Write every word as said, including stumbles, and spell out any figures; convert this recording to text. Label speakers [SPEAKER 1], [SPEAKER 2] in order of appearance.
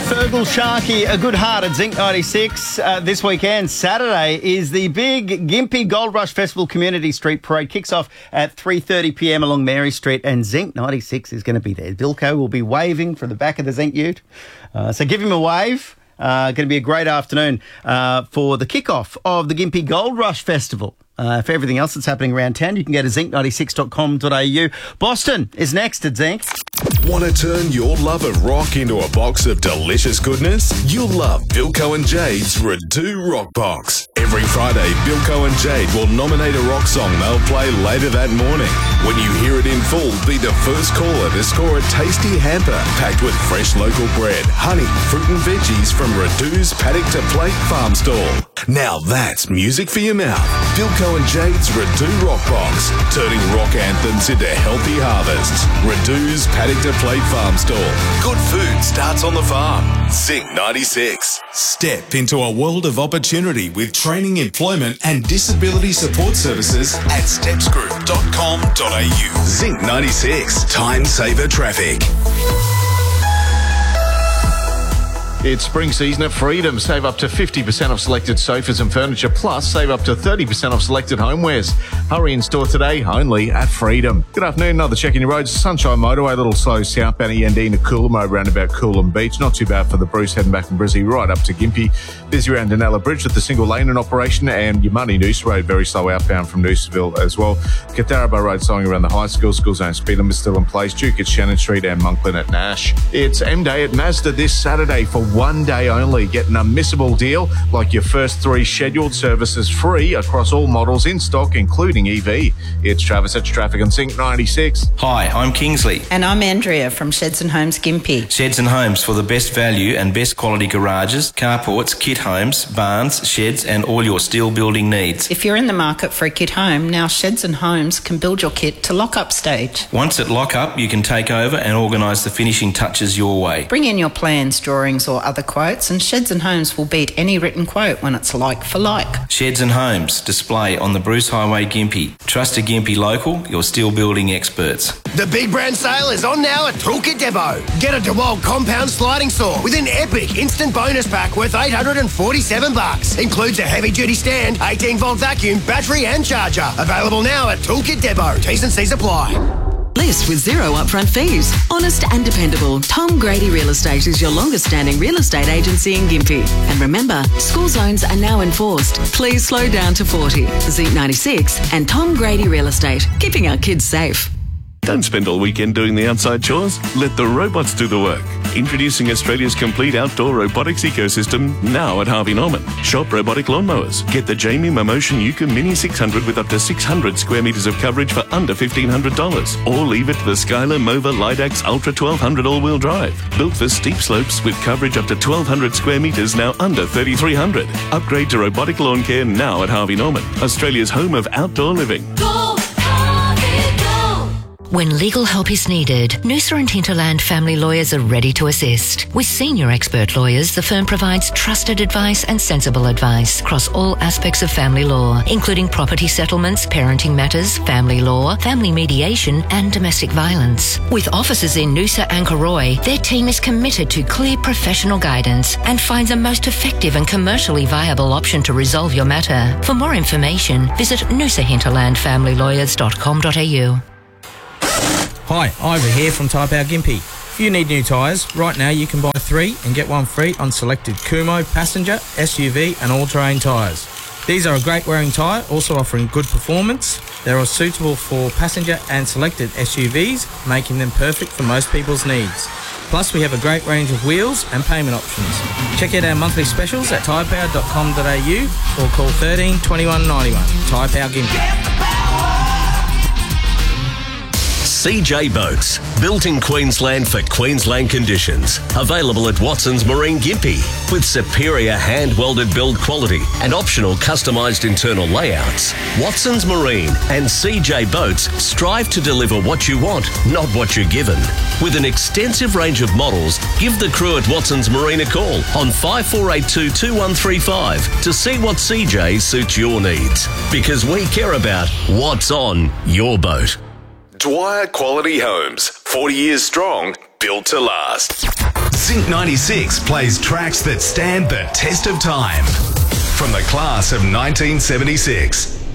[SPEAKER 1] Fergal Sharkey, A Good Heart at Zinc ninety-six. Uh, this weekend, Saturday, is the big Gympie Gold Rush Festival Community Street Parade. Kicks off at three thirty p m along Mary Street, and Zinc ninety-six is going to be there. Bilko will be waving from the back of the Zinc ute. Uh, so give him a wave. Uh, going to be a great afternoon uh, for the kickoff of the Gympie Gold Rush Festival. Uh, for everything else that's happening around town, you can go to zinc ninety-six dot com dot a u. Boston is next at Zinc.
[SPEAKER 2] Want to turn your love of rock into a box of delicious goodness? You'll love Bilko and Jade's Redo Rock Box. Every Friday, Bilko and Jade will nominate a rock song they'll play later that morning. When you hear it in full, be the first caller to score a tasty hamper packed with fresh local bread, honey, fruit and veggies from Redo's Paddock to Plate Farm Stall. Now that's music for your mouth. Bilko and Jade's Redo Rock Box, turning rock anthems into healthy harvests. Redo's Paddock to Plate Farm Stall. Good food starts on the farm. Zinc ninety-six.
[SPEAKER 3] Step into a world of opportunity with training, employment and disability support services at steps group dot com dot a u.
[SPEAKER 2] Zinc ninety-six. Time saver traffic.
[SPEAKER 4] It's spring season at Freedom. Save up to fifty percent off selected sofas and furniture, plus save up to thirty percent off selected homewares. Hurry in store today, only at Freedom. Good afternoon, another check in your roads. Sunshine Motorway, a little slow southbound E N D to Coolamo, roundabout Coolum Beach. Not too bad for the Bruce, heading back from Brizzy right up to Gympie. Busy around Denella Bridge with the single lane in operation, and your Money Noose Road, very slow outbound from Nooseville as well. Catharaba Road slowing around the high school. School zone speed limit still in place. Duke at Shannon Street and Monklin at Nash. It's M Day at Mazda this Saturday for one day only. Get an unmissable deal like your first three scheduled services free across all models in stock, including E V. It's Travis at Traffic on Zinc ninety-six.
[SPEAKER 5] Hi, I'm Kingsley.
[SPEAKER 6] And I'm Andrea from Sheds and Homes Gympie.
[SPEAKER 5] Sheds and Homes for the best value and best quality garages, carports, kit homes, barns, sheds and all your steel building needs.
[SPEAKER 6] If you're in the market for a kit home, now Sheds and Homes can build your kit to lock-up stage.
[SPEAKER 5] Once at lock-up, you can take over and organise the finishing touches your way.
[SPEAKER 6] Bring in your plans, drawings or other quotes, and Sheds and Homes will beat any written quote when it's like for like.
[SPEAKER 5] Sheds and Homes, display on the Bruce Highway Gympie. Trust a Gympie local, your steel building experts.
[SPEAKER 7] The big brand sale is on now at Toolkit Depot. Get a DeWalt compound sliding saw with an epic instant bonus pack worth eight hundred forty-seven bucks. Includes a heavy duty stand, eighteen volt vacuum, battery and charger. Available now at Toolkit Depot. T's and C's apply.
[SPEAKER 8] List with zero upfront fees. Honest and dependable. Tom Grady Real Estate is your longest standing real estate agency in Gympie. And remember, school zones are now enforced. Please slow down to forty. Zinc ninety-six and Tom Grady Real Estate. Keeping our kids safe.
[SPEAKER 9] Don't spend all weekend doing the outside chores. Let the robots do the work. Introducing Australia's complete outdoor robotics ecosystem now at Harvey Norman. Shop robotic lawnmowers. Get the Jamie Momotion Yuka Mini six hundred with up to six hundred square metres of coverage for under fifteen hundred dollars. Or leave it to the Skylar Mova Lidax Ultra twelve hundred all-wheel drive. Built for steep slopes with coverage up to twelve hundred square metres, now under thirty-three hundred. Upgrade to robotic lawn care now at Harvey Norman, Australia's home of outdoor living.
[SPEAKER 10] When legal help is needed, Noosa and Hinterland family lawyers are ready to assist. With senior expert lawyers, the firm provides trusted advice and sensible advice across all aspects of family law, including property settlements, parenting matters, family law, family mediation and domestic violence. With offices in Noosa and Cooroy, their team is committed to clear professional guidance and finds a most effective and commercially viable option to resolve your matter. For more information, visit noosa hinterland family lawyers dot com dot a u.
[SPEAKER 11] Hi, Ivor here from Tyre Power Gympie. If you need new tyres, right now you can buy three and get one free on selected Kumho, passenger, S U V and all-terrain tyres. These are a great wearing tyre, also offering good performance. They are suitable for passenger and selected S U Vs, making them perfect for most people's needs. Plus, we have a great range of wheels and payment options. Check out our monthly specials at tyre power dot com dot a u or call thirteen twenty-one ninety-one. Tyre Power Gympie.
[SPEAKER 12] C J Boats, built in Queensland for Queensland conditions. Available at Watson's Marine Gympie with superior hand-welded build quality and optional customised internal layouts. Watson's Marine and C J Boats strive to deliver what you want, not what you're given. With an extensive range of models, give the crew at Watson's Marine a call on five four eight two, two one three five to see what C J suits your needs. Because we care about what's on your boat.
[SPEAKER 2] Dwyer Quality Homes, forty years strong, built to last. Zinc ninety-six plays tracks that stand the test of time. From the class of nineteen seventy-six.